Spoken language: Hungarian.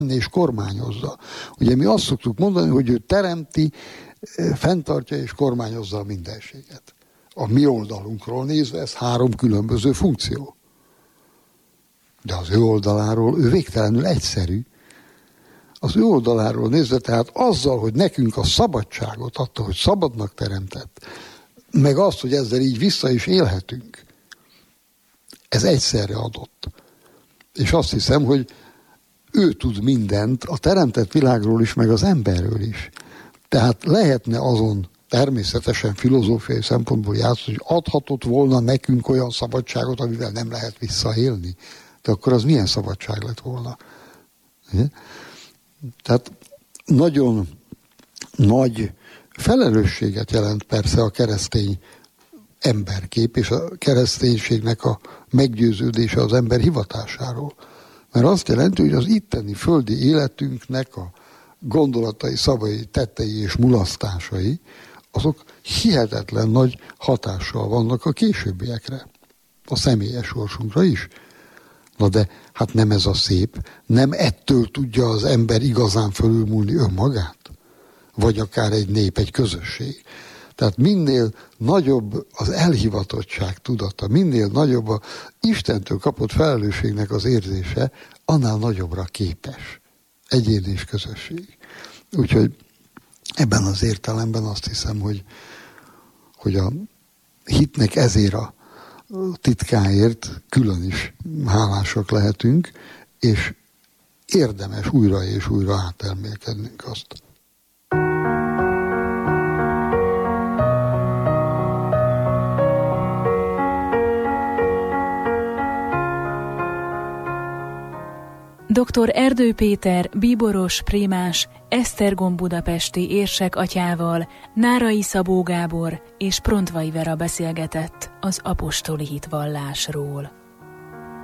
és kormányozza. Ugye mi azt szoktuk mondani, hogy ő teremti, fenntartja és kormányozza a mindenséget. A mi oldalunkról nézve ez 3 különböző funkció. De az ő oldaláról ő végtelenül egyszerű. Az ő oldaláról nézve, tehát azzal, hogy nekünk a szabadságot adta, hogy szabadnak teremtett, meg azt, hogy ezzel így vissza is élhetünk, ez egyszerre adott. És azt hiszem, hogy ő tud mindent a teremtett világról is, meg az emberről is. Tehát lehetne azon természetesen filozófiai szempontból játszani, hogy adhatott volna nekünk olyan szabadságot, amivel nem lehet visszaélni. De akkor az milyen szabadság lett volna? Tehát nagyon nagy felelősséget jelent persze a keresztény emberkép, és a kereszténységnek a meggyőződése az ember hivatásáról. Mert azt jelenti, hogy az itteni földi életünknek a gondolatai, szavai, tettei és mulasztásai, azok hihetetlen nagy hatással vannak a későbbiekre, a személyes sorsunkra is. Na de hát nem ez a szép, nem ettől tudja az ember igazán fölülmúlni önmagát, vagy akár egy nép, egy közösség. Tehát minél nagyobb az elhivatottság tudata, minél nagyobb a Istentől kapott felelősségnek az érzése, annál nagyobbra képes egyén és közösség. Úgyhogy ebben az értelemben azt hiszem, hogy a hitnek ezért a titkáért külön is hálásak lehetünk, és érdemes újra és újra átelmélkednünk azt. Dr. Erdő Péter, bíboros, prímás, Esztergom budapesti érsek atyával, Nárai Szabó Gábor és Prontvai Vera beszélgetett az apostoli hitvallásról.